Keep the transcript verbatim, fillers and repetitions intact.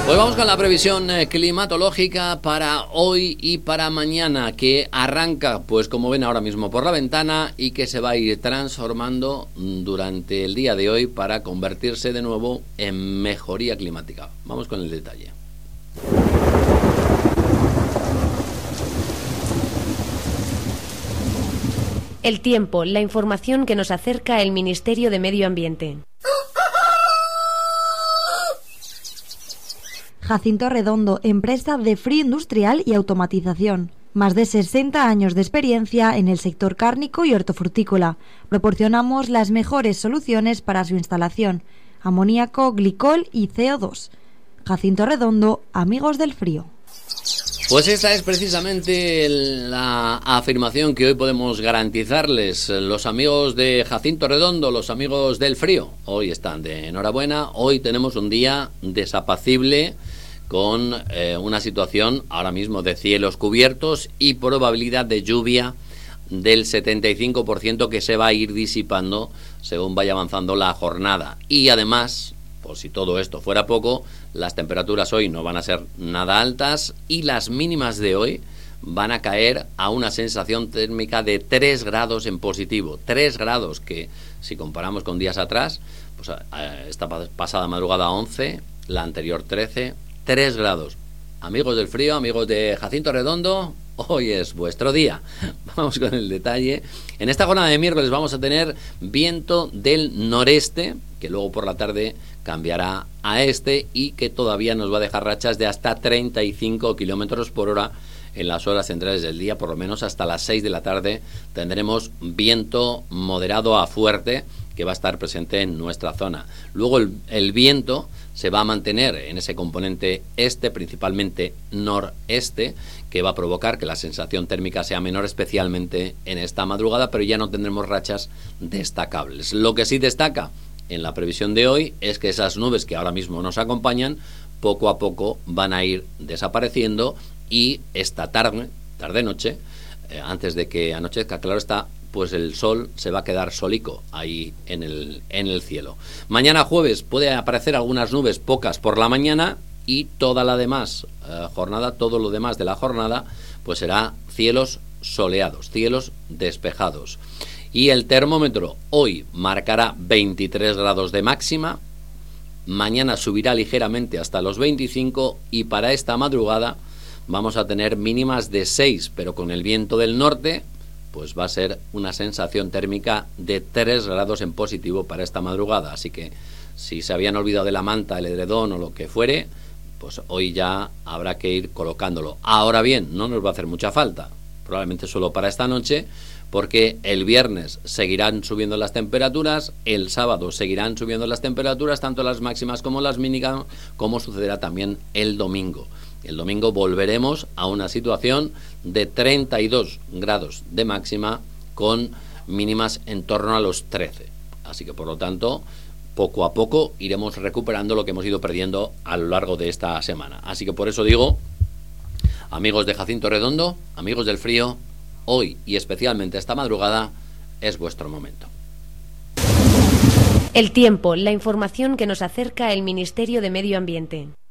Pues vamos con la previsión eh, climatológica para hoy y para mañana, que arranca, pues como ven ahora mismo, por la ventana y que se va a ir transformando durante el día de hoy para convertirse de nuevo en mejoría climática. Vamos con el detalle. El tiempo, la información que nos acerca el Ministerio de Medio Ambiente. Jacinto Redondo, empresa de frío industrial y automatización. Más de sesenta años de experiencia en el sector cárnico y hortofrutícola. Proporcionamos las mejores soluciones para su instalación: amoníaco, glicol y C O dos. Jacinto Redondo, amigos del frío. Pues esta es precisamente la afirmación que hoy podemos garantizarles. Los amigos de Jacinto Redondo, los amigos del frío, hoy están de enhorabuena. Hoy tenemos un día desapacible con eh, una situación ahora mismo de cielos cubiertos y probabilidad de lluvia del setenta y cinco por ciento que se va a ir disipando según vaya avanzando la jornada. Y además, por si todo esto fuera poco, las temperaturas hoy no van a ser nada altas y las mínimas de hoy van a caer a una sensación térmica de tres grados en positivo. tres grados que, si comparamos con días atrás, pues esta pasada madrugada once, la anterior trece, tres grados. Amigos del frío, amigos de Jacinto Redondo, hoy es vuestro día. Vamos con el detalle. En esta jornada de miércoles vamos a tener viento del noreste, que luego por la tarde cambiará a este y que todavía nos va a dejar rachas de hasta treinta y cinco kilómetros por hora en las horas centrales del día. Por lo menos hasta las seis de la tarde tendremos viento moderado a fuerte que va a estar presente en nuestra zona. Luego el, el viento se va a mantener en ese componente este, principalmente noreste, que va a provocar que la sensación térmica sea menor, especialmente en esta madrugada, pero ya no tendremos rachas destacables. Lo que sí destaca en la previsión de hoy es que esas nubes que ahora mismo nos acompañan, poco a poco van a ir desapareciendo y esta tarde, tarde-noche, eh, antes de que anochezca, claro está, pues el sol se va a quedar solico ahí en el, en el cielo. Mañana jueves puede aparecer algunas nubes, pocas por la mañana, y toda la demás eh, jornada, todo lo demás de la jornada, pues será cielos soleados, cielos despejados. Y el termómetro hoy marcará veintitrés grados de máxima, mañana subirá ligeramente hasta los veinticinco y para esta madrugada vamos a tener mínimas de seis, pero con el viento del norte pues va a ser una sensación térmica de tres grados en positivo para esta madrugada. Así que si se habían olvidado de la manta, el edredón o lo que fuere, pues hoy ya habrá que ir colocándolo. Ahora bien, no nos va a hacer mucha falta, probablemente solo para esta noche, porque el viernes seguirán subiendo las temperaturas, el sábado seguirán subiendo las temperaturas, tanto las máximas como las mínimas, como sucederá también el domingo. El domingo volveremos a una situación de treinta y dos grados de máxima con mínimas en torno a los trece. Así que por lo tanto, poco a poco iremos recuperando lo que hemos ido perdiendo a lo largo de esta semana. Así que por eso digo, amigos de Jacinto Redondo, amigos del frío, hoy y especialmente esta madrugada es vuestro momento. El tiempo, la información que nos acerca el Ministerio de Medio Ambiente.